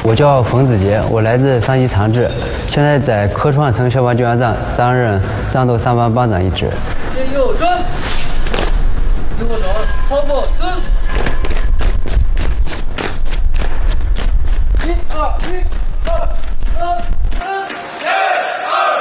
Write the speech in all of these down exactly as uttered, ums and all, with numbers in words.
我叫冯子杰，我来自上级长治，现在在科创城消防救援站担任战斗三班班长一职。 先右转，右转，跑步蹲。一二一二三四，一二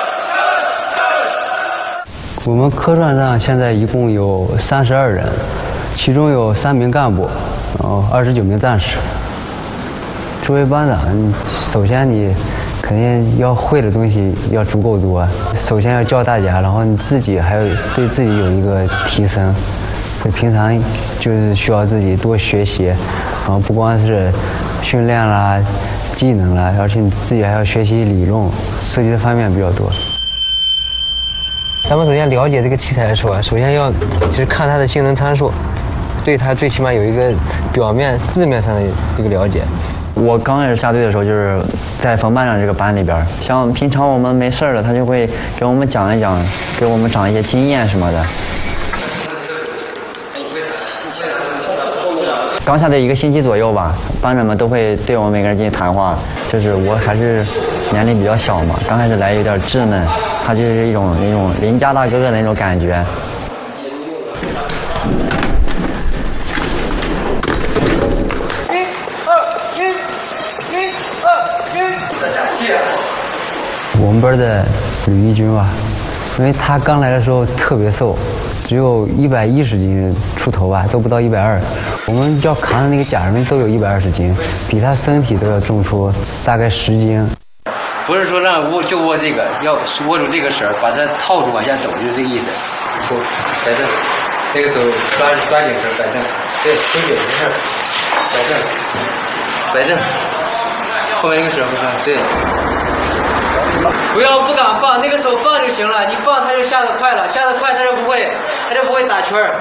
三四。 我们科创站现在一共有三十二人，其中有三名干部，然后二十九名战士。作为班长，首先你肯定要会的东西要足够多。首先要教大家，然后你自己还有对自己有一个提升。所以平常就是需要自己多学习，然后不光是训练啦、技能啦，而且你自己还要学习理论，涉及的方面比较多。咱们首先了解这个器材的时候啊，首先要就是看它的性能参数，对它最起码有一个表面字面上的一个了解。 我刚开始下队的时候，就是在冯班长这个班里边，像平常我们没事了，他就会给我们讲一讲，给我们长一些经验什么的。刚下队一个星期左右吧，班长们都会对我们每个人进行谈话。就是我还是年龄比较小嘛，刚开始来有点稚嫩，他就是一种那种邻家大哥哥的那种感觉。 我们班的吕一军吧，因为他刚来的时候特别瘦，只有一百一十斤出头吧，都不到一百二。我们要扛的那个假人都有一百二十斤，比他身体都要重出大概十斤。 不是说让握就握这个，要握住这个绳，把它套住往下走，就是这个意思。说摆正，这个手抓抓紧绳，摆正，对，挺紧，没事，摆正，摆正，后面那个绳不放，对。不要不敢放，那个手放就行了，你放它就下得快了，下得快它就不会，它就不会打圈儿。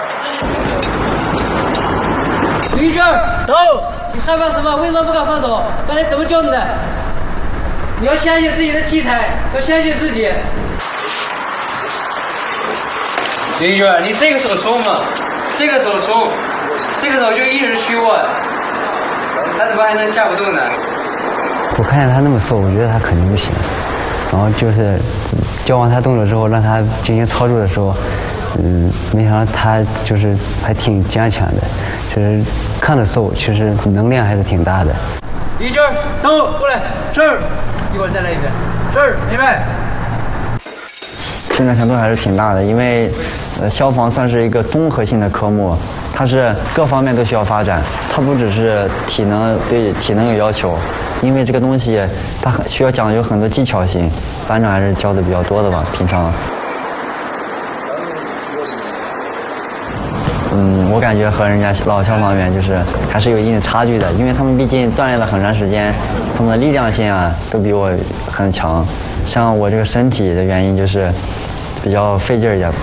于正，走！你害怕什么？为什么不敢放手？刚才怎么教你的？你要相信自己的器材，要相信自己。于正，你这个手松嘛，这个手松，这个手就一直虚握，他怎么还能下不动呢？ 我看见他那么瘦，我觉得他肯定不行。然后就是教完他动作之后，让他进行操作的时候，嗯，没想到他就是还挺坚强的，就是看着瘦，其实能量还是挺大的。 一阵儿，走过来，这儿，一会儿再来一遍，这儿，明白？ 训练强度还是挺大的，因为呃消防算是一个综合性的科目，它是各方面都需要发展，它不只是体能对体能有要求。因为这个东西它很需要讲究很多技巧性，班长还是教的比较多的吧。平常，嗯，我感觉和人家老消防员就是还是有一定的差距的，因为他们毕竟锻炼了很长时间，他们的力量性啊都比我很强。像我这个身体的原因就是比较费劲儿一点。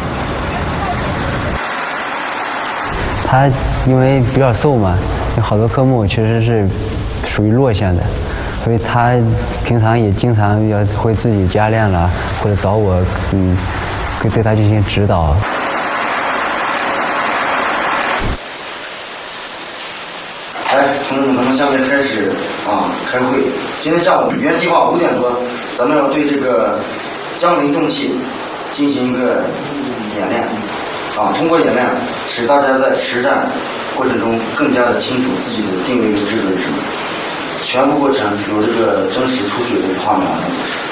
他因为比较瘦嘛，有好多科目其实是属于弱项的。所以他平常也经常要会自己加练了，或者找我，嗯，会对他进行指导。 来，同志们，咱们下面开始啊开会。今天下午原计划五点多，咱们要对这个江陵重器进行一个演练，啊，通过演练使大家在实战过程中更加的清楚自己的定位和职责是什么。全部过程有这个真实出水的画面。